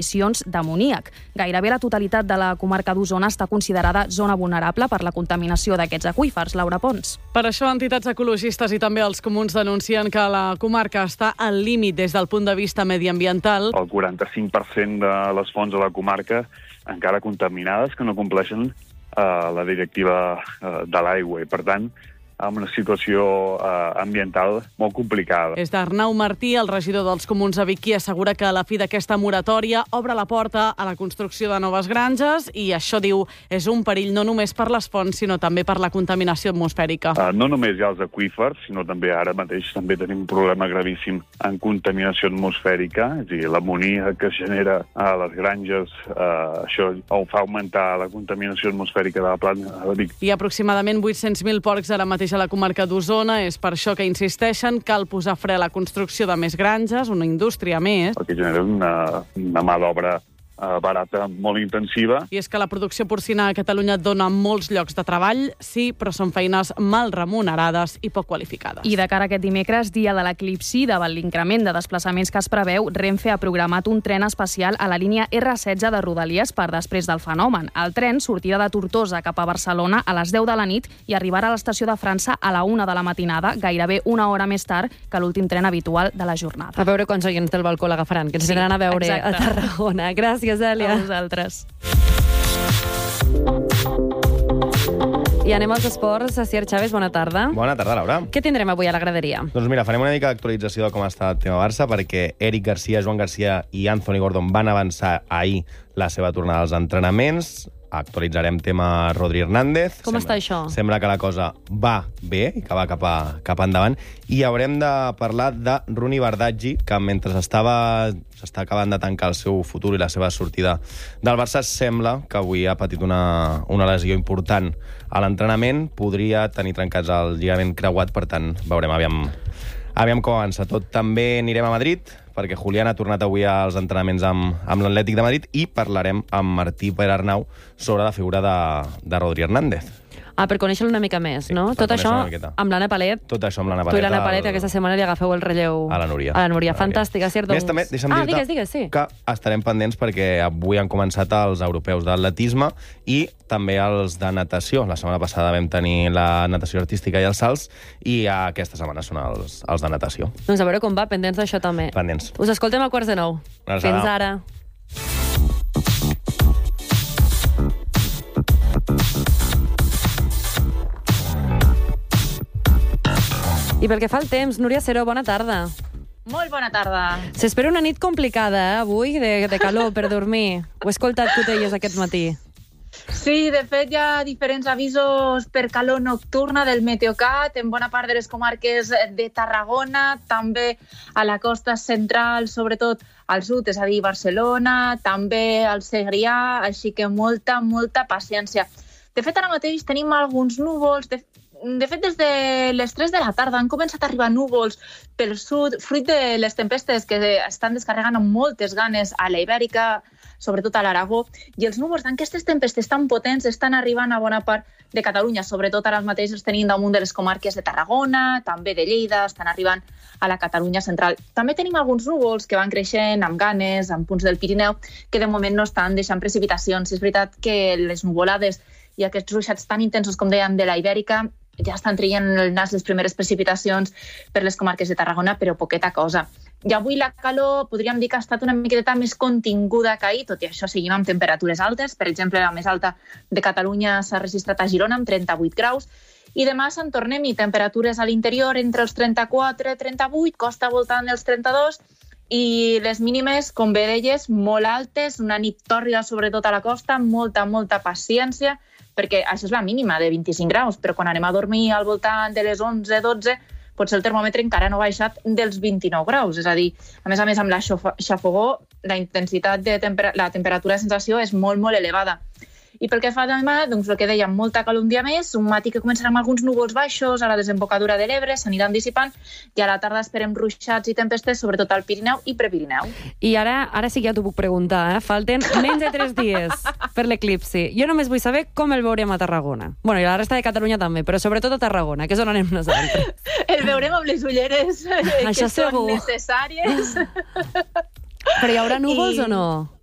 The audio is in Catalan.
emissions d'amoníac. Gairebé la totalitat de la comarca d'Osona està considerada zona vulnerable per la contaminació d'aquests aqüífers. Laura Pons. Per això, entitats ecologistes i també els comuns denuncien que la comarca està al límit des del punt de vista mediambiental. El 45% de les fonts de la comarca encara contaminades que no compleixen la directiva de l'aigua i, per tant, amb una situació ambiental molt complicada. És d'Arnau Martí, el regidor dels Comuns a Vic, qui assegura que a la fi d'aquesta moratòria obre la porta a la construcció de noves granges i això, diu, és un perill no només per les fonts, sinó també per la contaminació atmosfèrica. No només hi ha els aqüífers, sinó també ara mateix també tenim un problema gravíssim en contaminació atmosfèrica, és a dir, l'amoníac que es genera a les granges, això fa augmentar la contaminació atmosfèrica de la plana de Vic. Hi ha aproximadament 800.000 porcs ara mateix a la comarca d'Osona. És per això que insisteixen, cal posar fre a la construcció de més granges, una indústria més. El que genera una mà d'obra barata, molt intensiva. I és que la producció porcina a Catalunya dona molts llocs de treball, sí, però són feines mal remunerades i poc qualificades. I de cara a aquest dimecres, dia de l'eclipsi, davant l'increment de desplaçaments que es preveu, Renfe ha programat un tren especial a la línia R16 de Rodalies per després del fenomen. El tren sortirà de Tortosa cap a Barcelona a les 10 de la nit i arribarà a l'estació de França a la 1 de la matinada, gairebé una hora més tard que l'últim tren habitual de la jornada. A veure quants oients del balcó l'agafaran, que ens vindran a veure a Tarragona. Gràcies, Èlia. A vosaltres. I anem als esports. Asier Chávez, bona tarda. Bona tarda, Laura. Què tindrem avui a la graderia? Doncs mira, farem una mica d'actualització de com està el tema Barça, perquè Eric Garcia, Joan Garcia i Anthony Gordon van avançar ahir la seva tornada als entrenaments. Actualitzarem tema Rodri Hernández. Com està això? Sembla que la cosa va bé i que va cap endavant. I haurem de parlar de Runi Bardghji, que mentre s'està acabant de tancar el seu futur i la seva sortida del Barça, sembla que avui ha patit una lesió important a l'entrenament. Podria tenir trencats el lligament creuat, per tant, veurem aviam com avança tot. També anirem a Madrid, perquè Julián ha tornat avui als entrenaments amb l'Atlètic de Madrid i parlarem amb Martí Perarnau sobre la figura de Rodri Hernández. Per conèixer-lo una mica més, sí, no? Tot això amb l'Anna Palet. Tot això amb l'Anna Palet. Tu i l'Anna Palet, aquesta setmana li agafeu el relleu a la Núria. Fantàstica, cert? Més també, deixa'm dir-te digues, sí. que estarem pendents perquè avui han començat els europeus d'atletisme i també els de natació. La setmana passada vam tenir la natació artística i els salts i aquesta setmana són els de natació. Doncs a veure com va, pendents d'això també. Pendents. Us escoltem a 8:45. Fins ara. I pel que fa al temps, Núria Seró, bona tarda. Molt bona tarda. S'espera una nit complicada, avui, de calor per dormir. Ho he escoltat que ho deies aquest matí. Sí, de fet hi ha diferents avisos per calor nocturna del Meteocat en bona part de les comarques de Tarragona, també a la costa central, sobretot al sud, és a dir, Barcelona, també al Segrià, així que molta paciència. De fet, ara mateix tenim alguns núvols. De fet, des de les 3 de la tarda han començat a arribar núvols pel sud, fruit de les tempestes que estan descarregant amb moltes ganes a la Ibèrica, sobretot a l'Aragó, i els núvols d'aquestes tempestes tan potents estan arribant a bona part de Catalunya, sobretot ara mateix els tenim damunt de les comarques de Tarragona, també de Lleida, estan arribant a la Catalunya central. També tenim alguns núvols que van creixent amb ganes, amb punts del Pirineu, que de moment no estan deixant precipitacions. És veritat que les nuvolades i aquests ruixats tan intensos, com dèiem, de la Ibèrica, ja estan traient el nas les primeres precipitacions per les comarques de Tarragona, però poqueta cosa. I avui la calor podríem dir que ha estat una miqueta més continguda que ahir, tot i això seguim amb temperatures altes. Per exemple, la més alta de Catalunya s'ha registrat a Girona amb 38 graus, i demà se'n tornem i temperatures a l'interior entre els 34 i 38, costa voltant dels 32, i les mínimes, com bé deies, molt altes, una nit tòrrida sobretot a la costa, molta paciència, perquè això és la mínima de 25 graus, però quan anem a dormir al voltant de les 11-12, potser el termòmetre encara no ha baixat dels 29 graus. És a dir, a més amb la xafogor, la intensitat de la temperatura de sensació és molt elevada. I pel que fa demà, doncs el que dèiem, molta calor un dia més, un matí que començarà amb alguns núvols baixos a la desembocadura de l'Ebre, s'aniran dissipant, i a la tarda esperem ruixats i tempestes, sobretot al Pirineu i Prepirineu. I ara sí que ja t'ho puc preguntar, falten menys de 3 dies per l'eclipsi. Jo només vull saber com el veurem a Tarragona. Bueno, i la resta de Catalunya també, però sobretot a Tarragona, que és on anem nosaltres. El veurem amb les ulleres que són necessàries. Però hi haurà núvols o no?